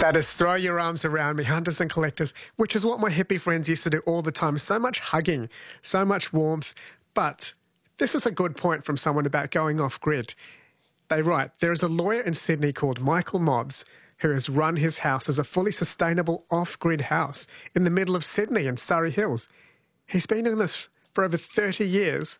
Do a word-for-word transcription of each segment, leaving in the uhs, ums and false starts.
That is throw your arms around me, hunters and collectors, which is what my hippie friends used to do all the time. So much hugging, so much warmth. But this is a good point from someone about going off-grid. They write, there is a lawyer in Sydney called Michael Mobbs who has run his house as a fully sustainable off-grid house in the middle of Sydney in Surrey Hills. He's been doing this for over thirty years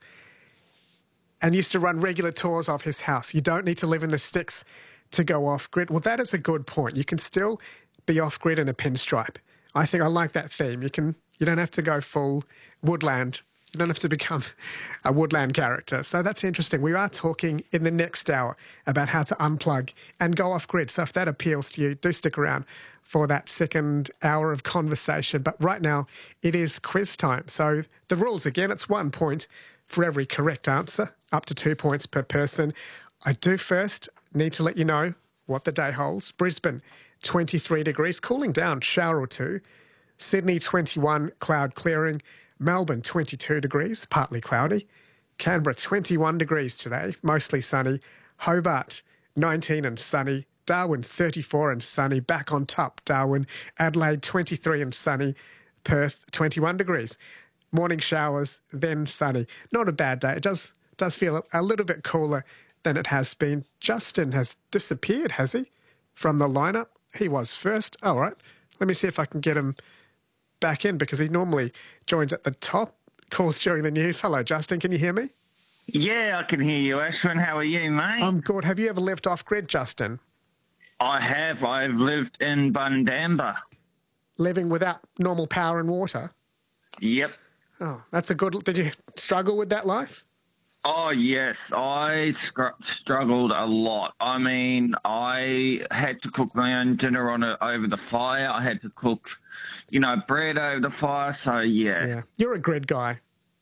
and used to run regular tours of his house. You don't need to live in the sticks to go off-grid. Well, that is a good point. You can still be off-grid in a pinstripe. I think I like that theme. You can, you don't have to go full woodland. You don't have to become a woodland character. So that's interesting. We are talking in the next hour about how to unplug and go off-grid. So if that appeals to you, do stick around for that second hour of conversation. But right now, it is quiz time. So the rules, again, it's one point for every correct answer, up to two points per person. I do first need to let you know what the day holds. Brisbane, twenty-three degrees, cooling down, shower or two. Sydney, twenty-one, cloud clearing. Melbourne, twenty-two degrees, partly cloudy. Canberra, twenty-one degrees today, mostly sunny. Hobart, nineteen and sunny. Darwin, thirty-four and sunny. Back on top, Darwin. Adelaide, twenty-three and sunny. Perth, twenty-one degrees. Morning showers, then sunny. Not a bad day. It does, does feel a little bit cooler than it has been. Justin has disappeared, has he, from the lineup? He was first. All right. Let me see if I can get him back in because he normally joins at the top, calls during the news. Hello, Justin. Can you hear me? Yeah, I can hear you, Ashwin. How are you, mate? I'm good. Have you ever lived off-grid, Justin? I have. I've lived in Bundamba. Living without normal power and water? Yep. Oh, that's a good... Did you struggle with that life? Oh, yes. I scr- struggled a lot. I mean, I had to cook my own dinner on a, over the fire. I had to cook, you know, bread over the fire. So, yeah. Yeah. You're a grid guy.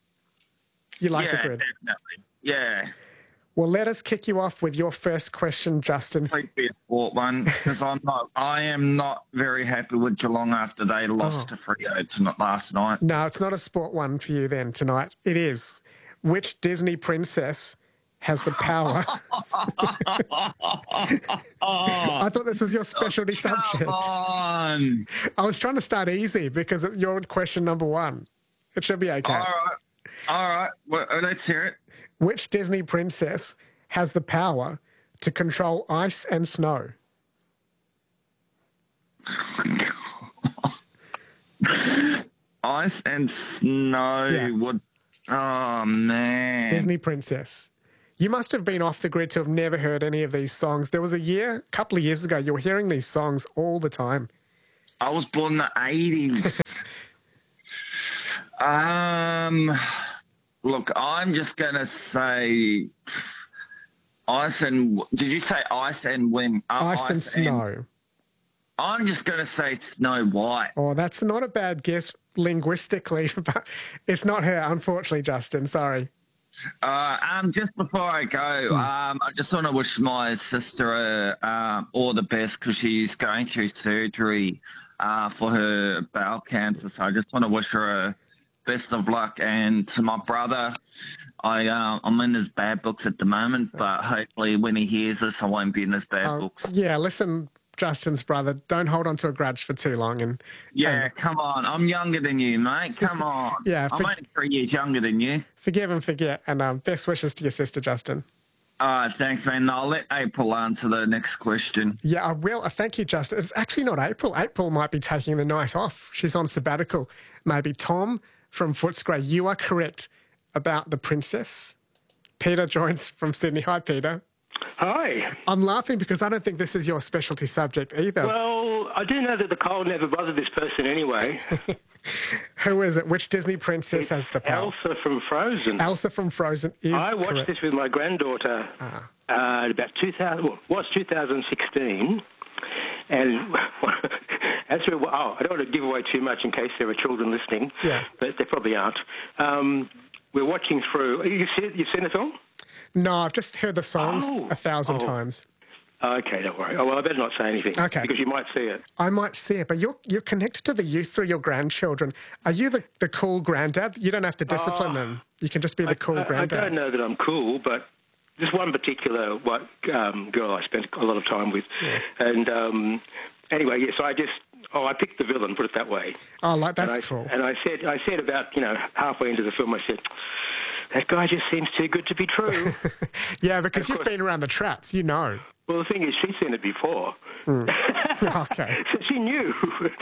You like yeah, the grid? Definitely. Yeah. Well, let us kick you off with your first question, Justin. Please be a sport one, because I'm not. I am not very happy with Geelong after they lost Oh. to Freo tonight last night. No, it's not a sport one for you then tonight. It is. Which Disney princess has the power? I thought this was your specialty Come subject. on. I was trying to start easy because you're question number one. It should be okay. All right. All right. Well, let's hear it. Which Disney princess has the power to control ice and snow? Ice and snow Yeah. would. Oh, man. Disney princess. You must have been off the grid to have never heard any of these songs. There was a year, a couple of years ago, you were hearing these songs all the time. I was born in the eighties. um, look, I'm just going to say ice and... Did you say ice and wind? Uh, Ice, and snow. I'm just going to say Snow White. Oh, that's not a bad guess linguistically, but it's not her, unfortunately, Justin. Sorry. Uh, um, just before I go, Hmm. um, I just want to wish my sister uh, um, all the best because she's going through surgery uh, for her bowel cancer. So I just want to wish her a best of luck. And to my brother, I, uh, I'm in his bad books at the moment, but hopefully when he hears this, I won't be in his bad Oh, books. yeah, listen, Justin's brother, don't hold on to a grudge for too long. And Yeah, and come on. I'm younger than you, mate. Come on. Yeah, I'm for- only three years younger than you. forgive and forget. And um, best wishes to your sister, Justin. All right, thanks, man. I'll let April answer the next question. Yeah, I will. Uh, Thank you, Justin. It's actually not April. April might be taking the night off. She's on sabbatical. Maybe Tom from Footscray. You are correct about the princess. Peter joins from Sydney. Hi, Peter. Hi. I'm laughing because I don't think this is your specialty subject either. Well, I do know that the cold never bothered this person anyway. Who is it? Which Disney princess has the power? Elsa from Frozen. Elsa from Frozen is I watched correct. this with my granddaughter Ah. uh, about two thousand. Well, was two thousand sixteen, and as we were, oh, I don't want to give away too much in case there are children listening. Yeah. But there probably aren't. Um, we're watching through. You see, you've seen the film? No, I've just heard the songs Oh. a thousand Oh. times. Okay, don't worry. Oh, well, I better not say anything. Okay. Because you might see it. I might see it, but you're you're connected to the youth through your grandchildren. Are you the, the cool granddad? You don't have to discipline Oh. them. You can just be the cool I, I granddad. don't know that I'm cool, but this one particular what um, girl I spent a lot of time with, and um, anyway, yes, I just, oh, I picked the villain, put it that way. Oh, like that's and I, cool. And I said, I said about, you know, halfway into the film, I said, that guy just seems too good to be true. Yeah, because Of you've course. been around the traps, you know. Well, the thing is, she's seen it before. Okay. So she knew.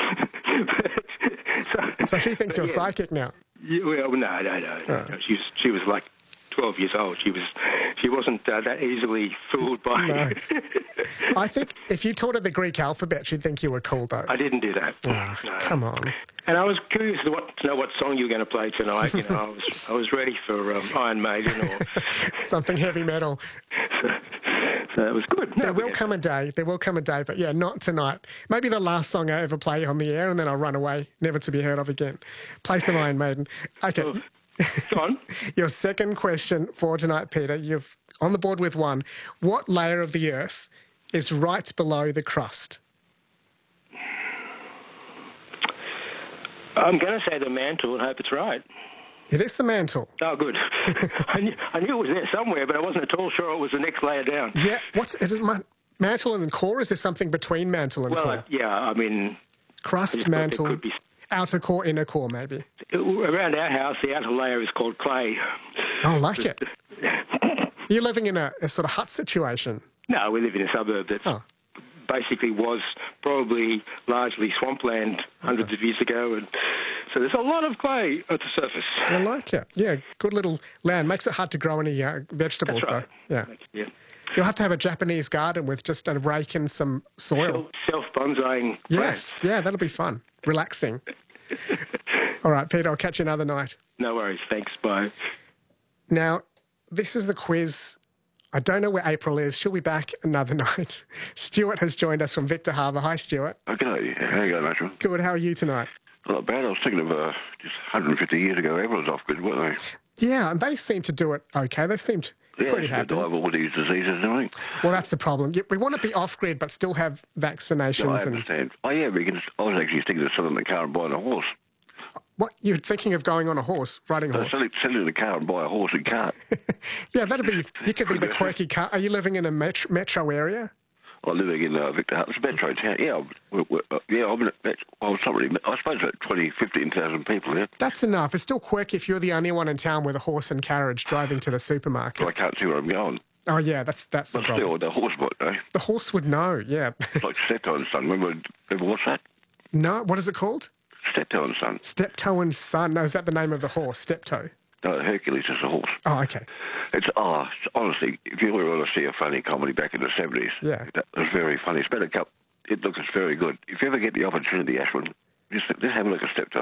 so, So she thinks but you're yeah. psychic now. Yeah, well, no, no, no. no. Oh. She was, she was like twelve years old. She was, she wasn't uh, that easily fooled by. No. I think if you taught her the Greek alphabet, she'd think you were cool, though. I didn't do that. Ah, No. come on. And I was curious to, what, to know what song you were going to play tonight. You know, I was, I was ready for um, Iron Maiden or. Something heavy metal. so, so it was good. No, There will yeah. come a day. There will come a day, but yeah, not tonight. Maybe the last song I ever play on the air, and then I'll run away, never to be heard of again. Play some Iron Maiden. Okay. Oh. Go on. Your second question for tonight, Peter. You've on the board with one. What layer of the Earth is right below the crust? I'm going to say the mantle and hope it's right. It is the mantle. Oh, good. I, knew, I knew it was there somewhere, but I wasn't at all sure it was the next layer down. Yeah. What's is it? ma- Mantle and core? Is there something between mantle and Well, core? uh, yeah, I mean, I Crust, just thought there mantle, could be- outer core, inner core, maybe. around our house, the outer layer is called clay. Oh, I like it. You're living in a, a sort of hut situation. No, we live in a suburb that Oh. basically was probably largely swampland hundreds of years ago, and so there's a lot of clay at the surface. I like it. Yeah, good little land. Makes it hard to grow any uh, vegetables, That's right. though. Yeah. Yeah. You'll have to have a Japanese garden with just a rake and some soil. Self bonsaiing. Yes. Yeah, that'll be fun. Relaxing. All right, Peter, I'll catch you another night. No worries. Thanks. Bye. Now, this is the quiz. I don't know where April is. She'll be back another night. Stuart has joined us from Victor Harbour. Hi, Stuart. Okay, how you going, Nigel? Good. How are you tonight? Not bad. I was thinking of uh, just one hundred fifty years ago, everyone was off grid, weren't they? Yeah, and they seem to do it okay. They seemed Yeah, pretty to happy. die of all these diseases and everything. Well, that's the problem. Yeah, we want to be off-grid but still have vaccinations. No, I and understand. Oh, yeah, we can, I was actually thinking of selling the car and buying a horse. what you're thinking of going on a horse, riding a Uh, horse? selling, selling the car and buy a horse and cart. Yeah, that'd be. You could be the quirky car. Are you living in a metro, metro area? I'm living in uh, Victor Harbour. It's a metro town. Yeah, I'm- we're, we're, uh, yeah. I'm in a, met- well, it's not really, I suppose about twenty, fifteen thousand people here. That's enough. It's still quirky if you're the only one in town with a horse and carriage driving to the supermarket. I can't see where I'm going. Oh yeah, that's that's the But problem. still, the horse might know. The horse would know. Yeah. Like Steptoe and Son. Remember, remember what's that? No, what is it called? Steptoe and Son. Steptoe and Son. No, is that the name of the horse? Steptoe. No, Hercules is a horse. Oh, okay. It's, oh, it's- honestly, if you ever want to see a funny comedy back in the seventies, Yeah. that was very funny. It's been a couple, it looks very good. If you ever get the opportunity, Ashwin, just, just have a look at Steptoe